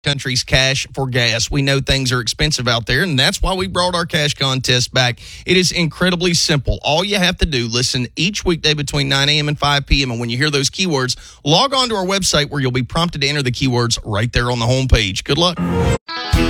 country's cash for gas. We know things are expensive out there, and that's why we brought our cash contest back. It is incredibly simple. All you have to do, listen each weekday between 9 a.m. and 5 p.m., and when you hear those keywords, log on to our website where you'll be prompted to enter the keywords right there on the homepage. Good luck.